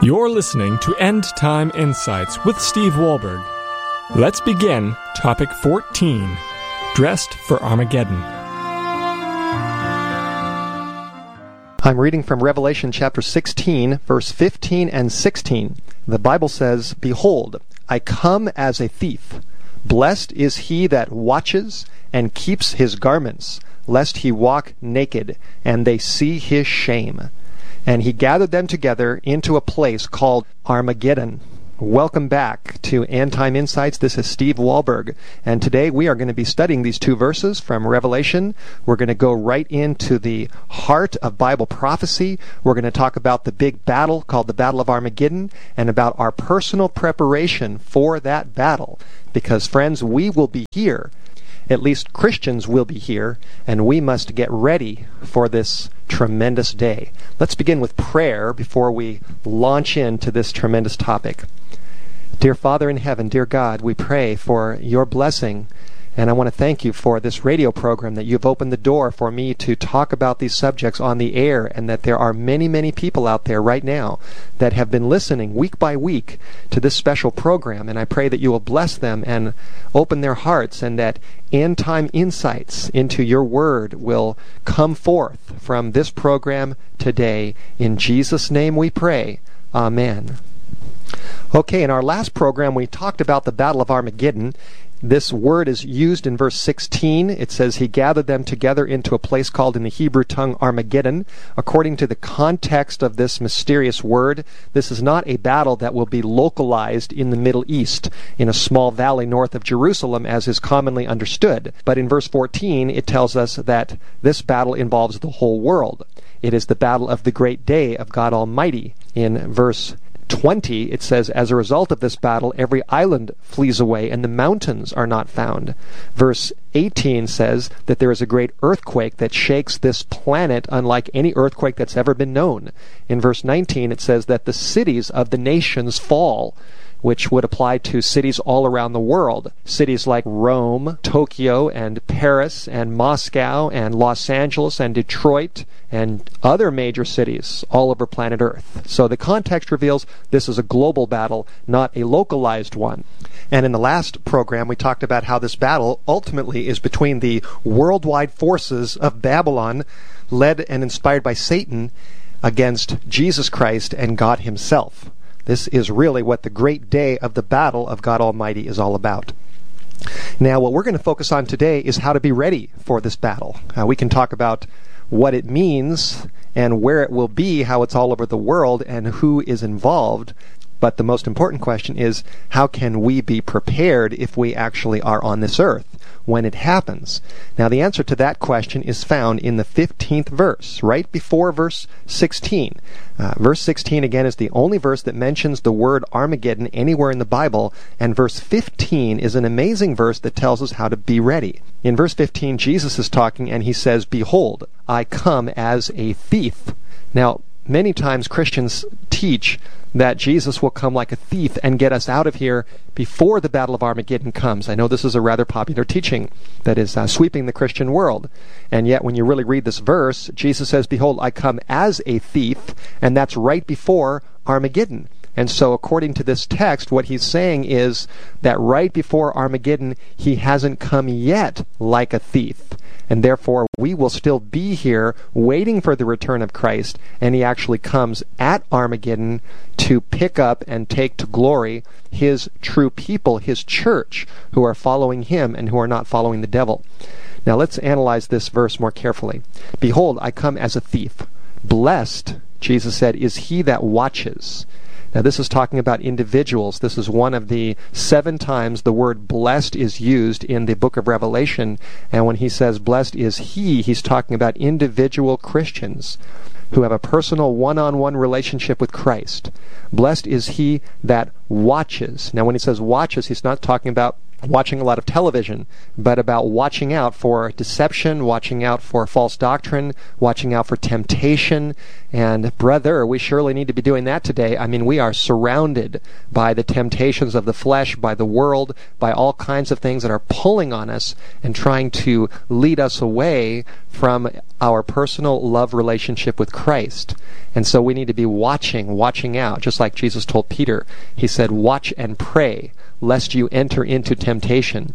You're listening to End Time Insights with Steve Wohlberg. Let's begin Topic 14, Dressed for Armageddon. I'm reading from Revelation chapter 16, verse 15 and 16. The Bible says, "Behold, I come as a thief. Blessed is he that watches and keeps his garments, lest he walk naked, and they see his shame. And he gathered them together into a place called Armageddon." Welcome back to End Time Insights. This is Steve Wohlberg, and today we are going to be studying these two verses from Revelation. We're going to go right into the heart of Bible prophecy. We're going to talk about the big battle called the Battle of Armageddon and about our personal preparation for that battle. Because, friends, we will be here. At least Christians will be here, and we must get ready for this tremendous day. Let's begin with prayer before we launch into this tremendous topic. Dear Father in heaven, dear God, we pray for your blessing, and I want to thank you for this radio program that you've opened the door for me to talk about these subjects on the air, and that there are many, many people out there right now that have been listening week by week to this special program, and I pray that you will bless them and open their hearts, and that end-time insights into your word will come forth from this program today. In Jesus' name we pray. Amen. Okay, in our last program we talked about the Battle of Armageddon. This word is used in verse 16. It says, "He gathered them together into a place called in the Hebrew tongue Armageddon." According to the context of this mysterious word, this is not a battle that will be localized in the Middle East, in a small valley north of Jerusalem, as is commonly understood. But in verse 14, it tells us that this battle involves the whole world. It is the battle of the great day of God Almighty. In verse 20, it says, "As a result of this battle, every island flees away, and the mountains are not found." Verse 18 says that there is a great earthquake that shakes this planet unlike any earthquake that's ever been known. In verse 19, it says that the cities of the nations fall, which would apply to cities all around the world. Cities like Rome, Tokyo, and Paris, and Moscow, and Los Angeles, and Detroit, and other major cities all over planet Earth. So the context reveals this is a global battle, not a localized one. And in the last program, we talked about how this battle ultimately is between the worldwide forces of Babylon, led and inspired by Satan, against Jesus Christ and God himself. This is really what the great day of the battle of God Almighty is all about. Now, what we're going to focus on today is how to be ready for this battle. We can talk about what it means and where it will be, how it's all over the world, and who is involved. But the most important question is, how can we be prepared if we actually are on this earth when it happens? Now, the answer to that question is found in the 15th verse, right before verse 16. Verse 16, again, is the only verse that mentions the word Armageddon anywhere in the Bible, and verse 15 is an amazing verse that tells us how to be ready. In verse 15, Jesus is talking, and he says, "Behold, I come as a thief." Now, many times Christians teach that Jesus will come like a thief and get us out of here before the Battle of Armageddon comes. I know this is a rather popular teaching that is sweeping the Christian world. And yet when you really read this verse, Jesus says, "Behold, I come as a thief," and that's right before Armageddon. And so according to this text, what he's saying is that right before Armageddon, he hasn't come yet like a thief. And therefore, we will still be here waiting for the return of Christ, and he actually comes at Armageddon to pick up and take to glory his true people, his church, who are following him and who are not following the devil. Now let's analyze this verse more carefully. "Behold, I come as a thief. Blessed," Jesus said, "is he that watches." Now this is talking about individuals. This is one of the 7 times the word blessed is used in the book of Revelation. And when he says blessed is he, he's talking about individual Christians who have a personal one-on-one relationship with Christ. Blessed is he that watches. Now when he says watches, he's not talking about watching a lot of television, but about watching out for deception, watching out for false doctrine, watching out for temptation, And brother, we surely need to be doing that today. I mean, we are surrounded by the temptations of the flesh, by the world, by all kinds of things that are pulling on us and trying to lead us away from our personal love relationship with Christ. And so we need to be watching out, just like Jesus told Peter. He said, watch and pray, lest you enter into temptation.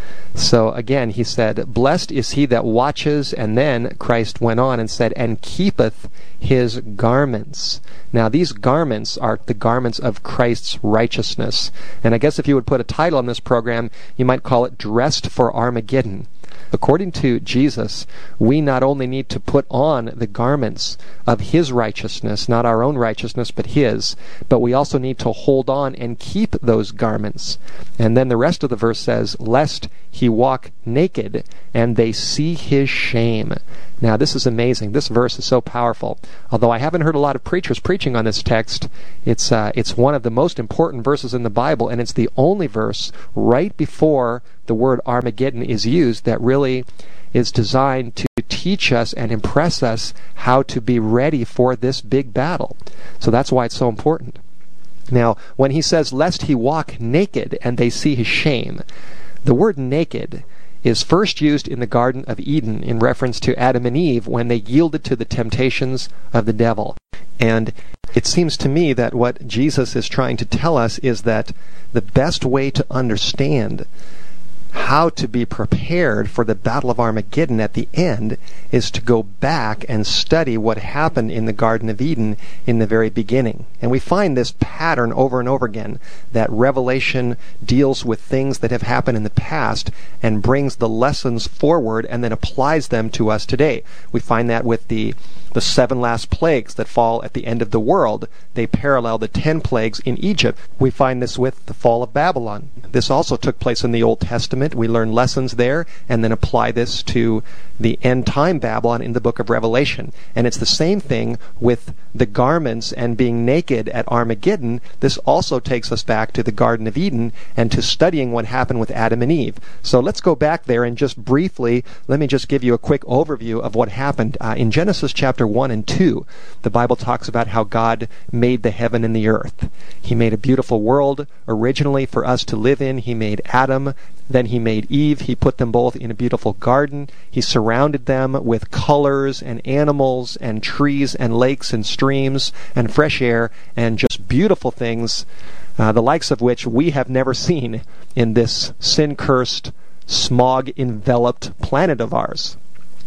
So again, he said, blessed is he that watches, and then Christ went on and said, and keepeth his garments. Now these garments are the garments of Christ's righteousness. And I guess if you would put a title on this program, you might call it Dressed for Armageddon. According to Jesus, we not only need to put on the garments of his righteousness, not our own righteousness, but his, but we also need to hold on and keep those garments. And then the rest of the verse says, lest he walk naked, and they see his shame. Now, this is amazing. This verse is so powerful. Although I haven't heard a lot of preachers preaching on this text, it's one of the most important verses in the Bible, and it's the only verse right before the word Armageddon is used that really is designed to teach us and impress us how to be ready for this big battle. So that's why it's so important. Now, when he says, lest he walk naked and they see his shame, the word naked is first used in the Garden of Eden in reference to Adam and Eve when they yielded to the temptations of the devil. And it seems to me that what Jesus is trying to tell us is that the best way to understand how to be prepared for the Battle of Armageddon at the end is to go back and study what happened in the Garden of Eden in the very beginning. And we find this pattern over and over again, that Revelation deals with things that have happened in the past and brings the lessons forward and then applies them to us today. We find that with the 7 last plagues that fall at the end of the world. They parallel the 10 plagues in Egypt. We find this with the fall of Babylon. This also took place in the Old Testament. We learn lessons there and then apply this to the end time Babylon in the book of Revelation. And it's the same thing with the garments and being naked at Armageddon. This also takes us back to the Garden of Eden and to studying what happened with Adam and Eve. So let's go back there and just briefly, let me just give you a quick overview of what happened. In Genesis chapter 1 and 2, the Bible talks about how God made the heaven and the earth. He made a beautiful world originally for us to live in. He made Adam, then he made Eve. He put them both in a beautiful garden. He surrounded them with colors and animals and trees and lakes and streams and fresh air and just beautiful things, the likes of which we have never seen in this sin-cursed, smog-enveloped planet of ours.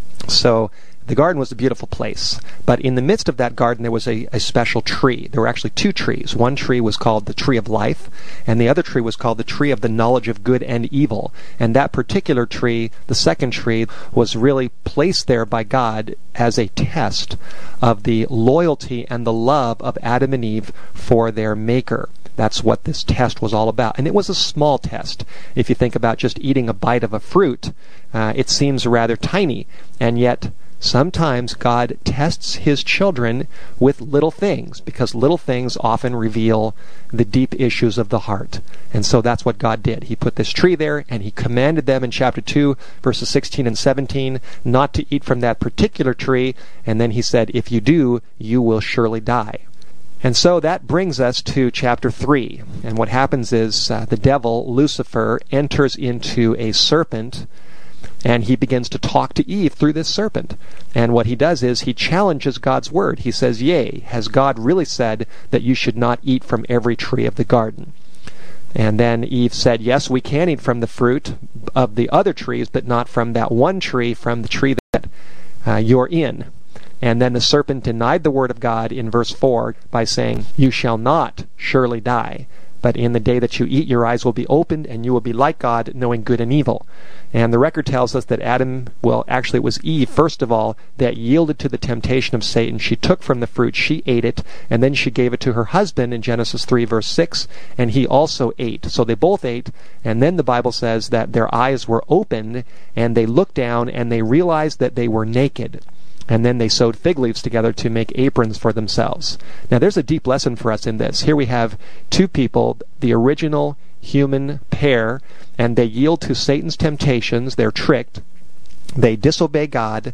So the garden was a beautiful place, but in the midst of that garden there was a special tree. There were actually 2 trees. One tree was called the tree of life, and the other tree was called the tree of the knowledge of good and evil. And that particular tree, the second tree, was really placed there by God as a test of the loyalty and the love of Adam and Eve for their Maker. That's what this test was all about. And it was a small test. If you think about just eating a bite of a fruit, it seems rather tiny, and yet sometimes God tests his children with little things, because little things often reveal the deep issues of the heart. And so that's what God did. He put this tree there, and he commanded them in chapter 2, verses 16 and 17, not to eat from that particular tree, and then he said, if you do, you will surely die. And so that brings us to chapter 3. And what happens is the devil, Lucifer, enters into a serpent, and he begins to talk to Eve through this serpent. And what he does is he challenges God's word. He says, yea, has God really said that you should not eat from every tree of the garden? And then Eve said, yes, we can eat from the fruit of the other trees, but not from that one tree, from the tree that you're in. And then the serpent denied the word of God in verse 4 by saying, you shall not surely die, but in the day that you eat, your eyes will be opened, and you will be like God, knowing good and evil. And the record tells us that actually it was Eve, first of all, that yielded to the temptation of Satan. She took from the fruit, she ate it, and then she gave it to her husband in Genesis 3, verse 6, and he also ate. So they both ate, and then the Bible says that their eyes were opened, and they looked down, and they realized that they were naked. And then they sewed fig leaves together to make aprons for themselves. Now there's a deep lesson for us in this. Here we have 2 people, the original human pair, and they yield to Satan's temptations. They're tricked. They disobey God,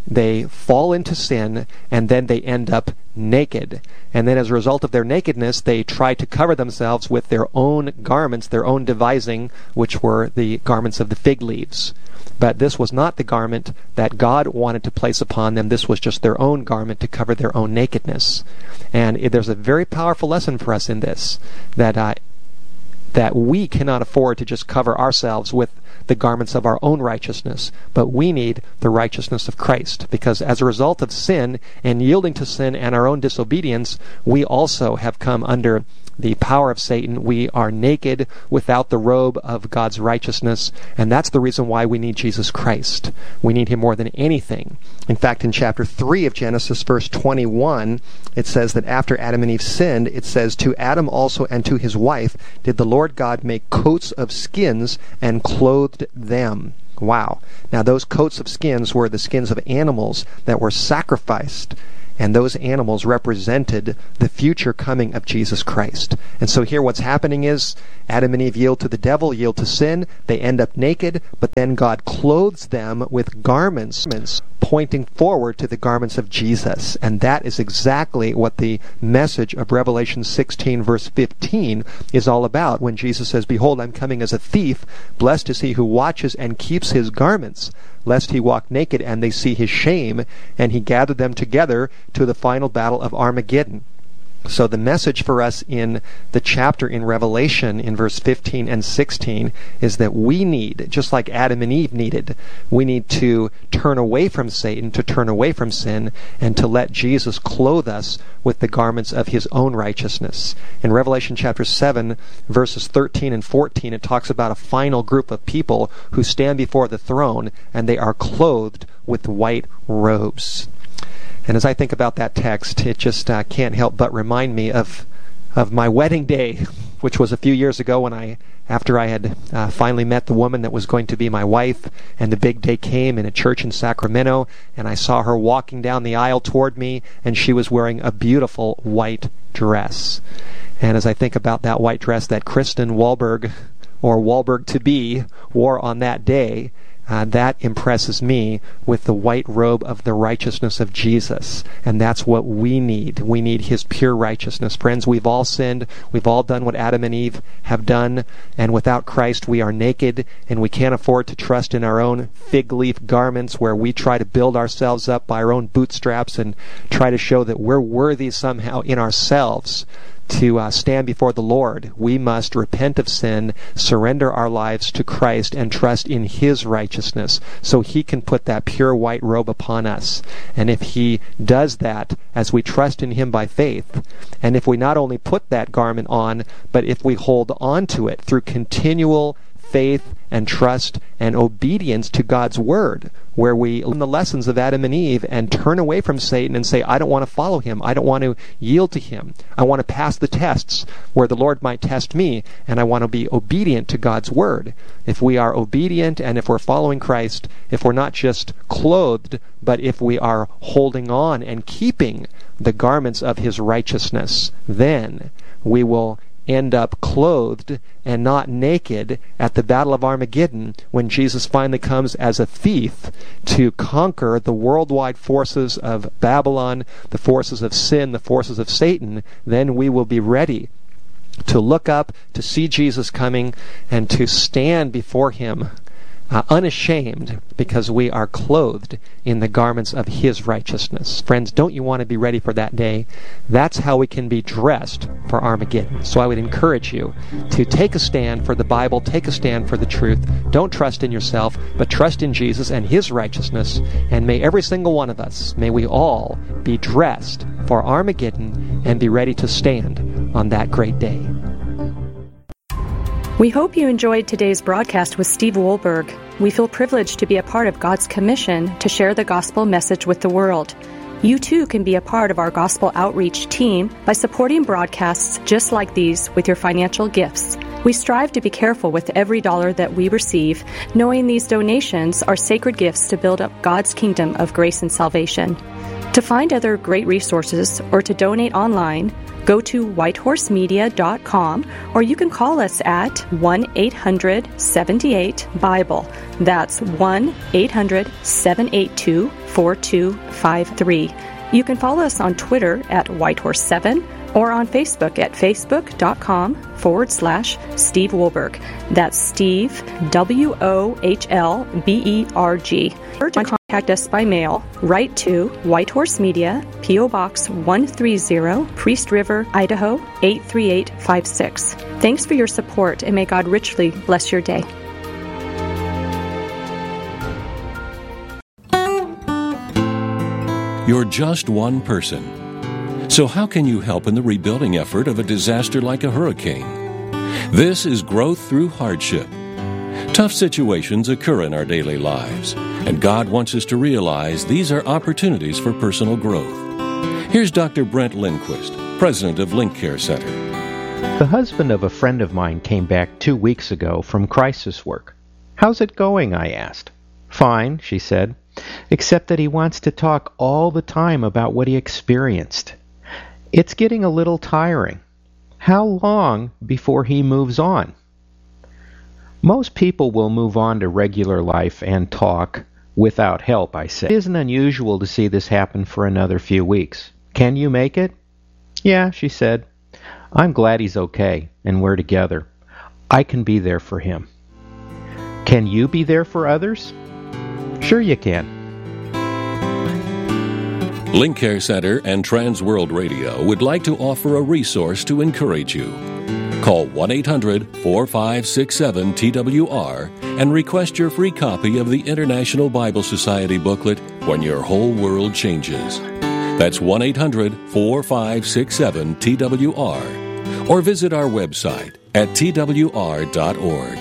they fall into sin, and then they end up naked. And then as a result of their nakedness, they try to cover themselves with their own garments, their own devising, which were the garments of the fig leaves. But this was not the garment that God wanted to place upon them. This was just their own garment to cover their own nakedness. And there's a very powerful lesson for us in this, that we cannot afford to just cover ourselves with the garments of our own righteousness, but we need the righteousness of Christ, because as a result of sin and yielding to sin and our own disobedience, we also have come under the power of Satan. We are naked without the robe of God's righteousness, and that's the reason why we need Jesus Christ. We need him more than anything. In fact, in chapter 3 of Genesis, verse 21, it says that after Adam and Eve sinned, it says, "To Adam also and to his wife did the Lord God make coats of skins and clothed them." Wow. Now those coats of skins were the skins of animals that were sacrificed, and those animals represented the future coming of Jesus Christ. And so here what's happening is Adam and Eve yield to the devil, yield to sin. They end up naked, but then God clothes them with garments pointing forward to the garments of Jesus. And that is exactly what the message of Revelation 16 verse 15 is all about, when Jesus says, "Behold, I'm coming as a thief. Blessed is he who watches and keeps his garments, lest he walk naked and they see his shame." And he gathered them together to the final battle of Armageddon. So the message for us in the chapter in Revelation in verse 15 and 16 is that we need, just like Adam and Eve needed, we need to turn away from Satan, to turn away from sin, and to let Jesus clothe us with the garments of his own righteousness. In Revelation chapter 7, verses 13 and 14, it talks about a final group of people who stand before the throne, and they are clothed with white robes. And as I think about that text, it just can't help but remind me of my wedding day, which was a few years ago after I had finally met the woman that was going to be my wife, and the big day came in a church in Sacramento, and I saw her walking down the aisle toward me, and she was wearing a beautiful white dress. And as I think about that white dress that Kristen Wahlberg, or Wahlberg-to-be, wore on that day, that impresses me with the white robe of the righteousness of Jesus. And that's what we need. We need his pure righteousness. Friends, we've all sinned. We've all done what Adam and Eve have done. And without Christ, we are naked, and we can't afford to trust in our own fig leaf garments where we try to build ourselves up by our own bootstraps and try to show that we're worthy somehow in ourselves to stand before the Lord. We must repent of sin, surrender our lives to Christ, and trust in his righteousness so he can put that pure white robe upon us. And if he does that as we trust in him by faith, and if we not only put that garment on, but if we hold on to it through continual faith and trust and obedience to God's word, where we learn the lessons of Adam and Eve and turn away from Satan and say, I don't want to follow him. I don't want to yield to him. I want to pass the tests where the Lord might test me, and I want to be obedient to God's word. If we are obedient and if we're following Christ, if we're not just clothed, but if we are holding on and keeping the garments of his righteousness, then we will end up clothed and not naked at the Battle of Armageddon, when Jesus finally comes as a thief to conquer the worldwide forces of Babylon, the forces of sin, the forces of Satan. Then we will be ready to look up, to see Jesus coming, and to stand before him unashamed, because we are clothed in the garments of his righteousness. Friends, don't you want to be ready for that day? That's how we can be dressed for Armageddon. So I would encourage you to take a stand for the Bible, take a stand for the truth. Don't trust in yourself, but trust in Jesus and his righteousness. And may every single one of us, may we all be dressed for Armageddon and be ready to stand on that great day. We hope you enjoyed today's broadcast with Steve Wohlberg. We feel privileged to be a part of God's commission to share the gospel message with the world. You too can be a part of our gospel outreach team by supporting broadcasts just like these with your financial gifts. We strive to be careful with every dollar that we receive, knowing these donations are sacred gifts to build up God's kingdom of grace and salvation. To find other great resources or to donate online, go to whitehorsemedia.com, or you can call us at 1-800-78-BIBLE. That's 1-800-782-4700. 4253. You can follow us on Twitter at Whitehorse7 or on Facebook at facebook.com/Steve Wohlberg. That's Steve, WOHLBERG. Or to contact us by mail, write to White Horse Media, P.O. Box 130, Priest River, Idaho 83856. Thanks for your support, and may God richly bless your day. You're just one person. So how can you help in the rebuilding effort of a disaster like a hurricane? This is growth through hardship. Tough situations occur in our daily lives, and God wants us to realize these are opportunities for personal growth. Here's Dr. Brent Lindquist, president of Link Care Center. The husband of a friend of mine came back 2 weeks ago from crisis work. "How's it going?" I asked. "Fine," she said, "except that he wants to talk all the time about what he experienced. It's getting a little tiring. How long before he moves on?" Most people will move on to regular life and talk without help, I say. It isn't unusual to see this happen for another few weeks. "Can you make it?" "Yeah," she said. "I'm glad he's okay and we're together. I can be there for him." Can you be there for others? Sure you can. Link Care Center and Trans World Radio would like to offer a resource to encourage you. Call 1-800-4567-TWR and request your free copy of the International Bible Society booklet, When Your Whole World Changes. That's 1-800-4567-TWR. Or visit our website at twr.org.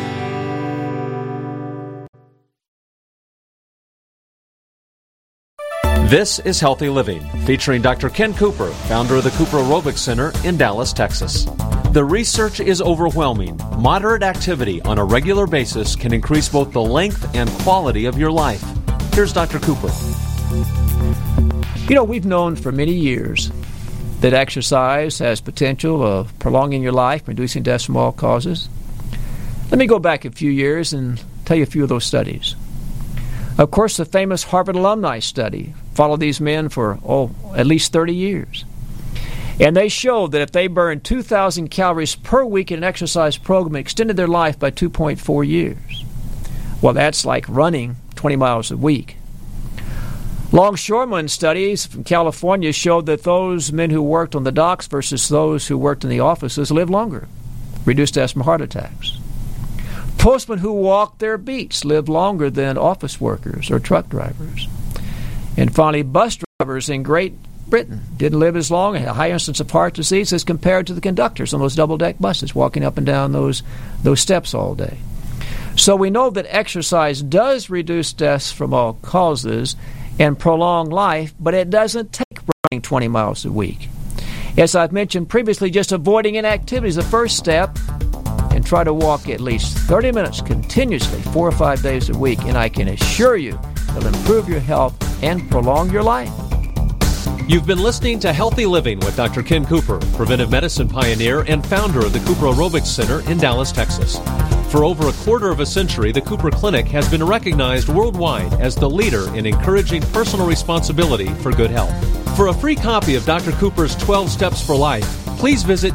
This is Healthy Living, featuring Dr. Ken Cooper, founder of the Cooper Aerobics Center in Dallas, Texas. The research is overwhelming. Moderate activity on a regular basis can increase both the length and quality of your life. Here's Dr. Cooper. You know, we've known for many years that exercise has potential of prolonging your life, reducing deaths from all causes. Let me go back a few years and tell you a few of those studies. Of course, the famous Harvard alumni study followed these men for, at least 30 years. And they showed that if they burned 2,000 calories per week in an exercise program, it extended their life by 2.4 years. Well, that's like running 20 miles a week. Longshoreman studies from California showed that those men who worked on the docks versus those who worked in the offices lived longer, reduced deaths from heart attacks. Postmen who walked their beats lived longer than office workers or truck drivers. And finally, bus drivers in Great Britain didn't live as long and had a high incidence of heart disease as compared to the conductors on those double-deck buses walking up and down those steps all day. So we know that exercise does reduce deaths from all causes and prolong life, but it doesn't take running 20 miles a week. As I've mentioned previously, just avoiding inactivity is the first step, and try to walk at least 30 minutes continuously 4 or 5 days a week, and I can assure you it'll improve your health and prolong your life. You've been listening to Healthy Living with Dr. Ken Cooper, preventive medicine pioneer and founder of the Cooper Aerobics Center in Dallas, Texas. For over a quarter of a century, the Cooper Clinic has been recognized worldwide as the leader in encouraging personal responsibility for good health. For a free copy of Dr. Cooper's 12 Steps for Life, please visit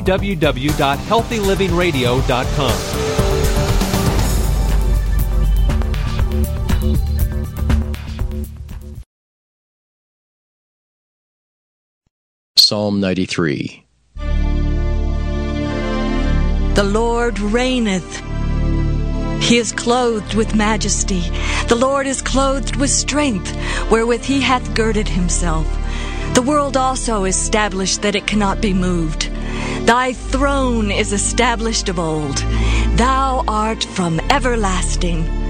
www.healthylivingradio.com. Psalm 93. The Lord reigneth. He is clothed with majesty. The Lord is clothed with strength, wherewith he hath girded himself. The world also is established that it cannot be moved. Thy throne is established of old. Thou art from everlasting.